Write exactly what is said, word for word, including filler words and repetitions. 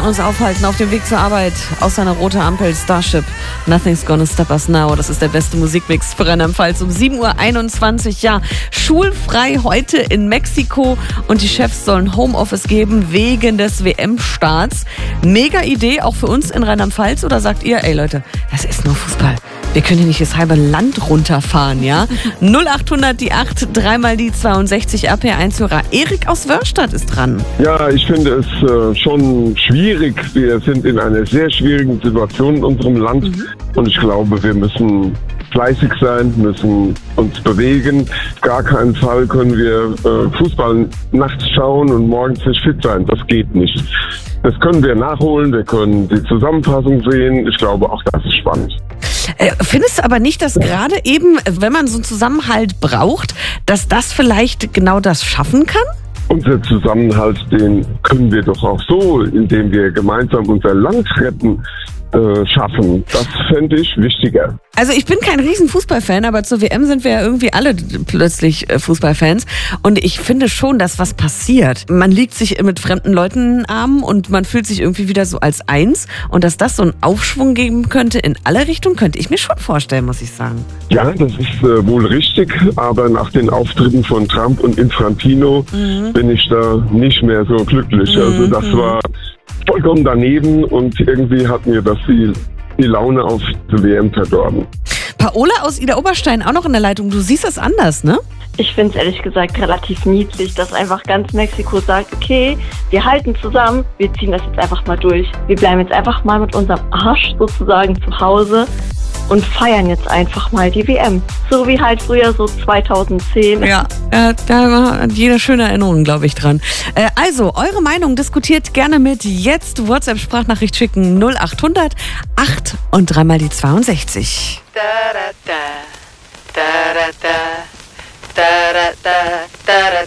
uns aufhalten auf dem Weg zur Arbeit. Aus seiner roten Ampel Starship. Nothing's gonna stop us now. Das ist der beste Musikmix für Rheinland-Pfalz um sieben Uhr einundzwanzig. Ja, schulfrei heute in Mexiko und die Chefs sollen Homeoffice geben wegen des W M-Starts. Mega Idee, auch für uns in Rheinland-Pfalz. Oder sagt ihr, ey Leute, das ist nur Fußball. Wir können hier nicht das halbe Land runterfahren, ja? null achthundert die acht, dreimal die zweiundsechzig, R P eins-Hörer. Erik aus Wörstadt ist dran. Ja, ich finde es äh, schon schwierig. Wir sind in einer sehr schwierigen Situation in unserem Land. Mhm. Und ich glaube, wir müssen fleißig sein, müssen uns bewegen. Auf gar keinen Fall können wir äh, Fußball nachts schauen und morgens nicht fit sein. Das geht nicht. Das können wir nachholen, wir können die Zusammenfassung sehen. Ich glaube, auch das ist spannend. Äh, findest du aber nicht, dass gerade eben, wenn man so einen Zusammenhalt braucht, dass das vielleicht genau das schaffen kann? Unser Zusammenhalt, den können wir doch auch so, indem wir gemeinsam unser Land retten, äh, schaffen. Das fände ich wichtiger. Also ich bin kein riesen Fußballfan, aber zur W M sind wir ja irgendwie alle plötzlich äh, Fußballfans. Und ich finde schon, dass was passiert. Man liegt sich mit fremden Leuten in den Armen und man fühlt sich irgendwie wieder so als eins. Und dass das so einen Aufschwung geben könnte in alle Richtungen, könnte ich mir schon vorstellen, muss ich sagen. Ja, das ist äh, wohl richtig. Aber nach den Auftritten von Trump und Infantino mhm. bin ich da nicht mehr so glücklich. Mhm. Also das war vollkommen daneben und irgendwie hat mir das die, die Laune auf die W M verdorben. Paola aus Ida Oberstein auch noch in der Leitung. Du siehst es anders, ne? Ich finde es ehrlich gesagt relativ niedlich, dass einfach ganz Mexiko sagt, okay, wir halten zusammen, wir ziehen das jetzt einfach mal durch. Wir bleiben jetzt einfach mal mit unserem Arsch sozusagen zu Hause und feiern jetzt einfach mal die W M. So wie halt früher so zweitausendzehn. Ja, äh, da hat jeder schöne Erinnerungen, glaube ich, dran. Äh, also, eure Meinung diskutiert gerne mit. Jetzt WhatsApp-Sprachnachricht schicken null achthundert acht und dreimal die zweiundsechzig. Da, da, da, da, da, da, da, da, da, da.